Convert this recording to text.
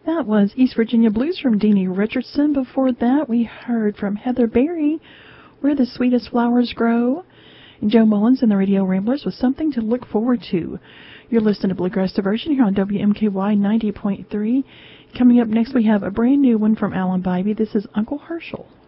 That was East Virginia Blues from Deanie Richardson. Before that, we heard from Heather Berry, Where the Sweetest Flowers Grow. And Joe Mullins and the Radio Ramblers with Something to Look Forward to. You're listening to Bluegrass Diversion here on WMKY 90.3. Coming up next, we have a brand new one from Alan Bybee. This is Uncle Herschel.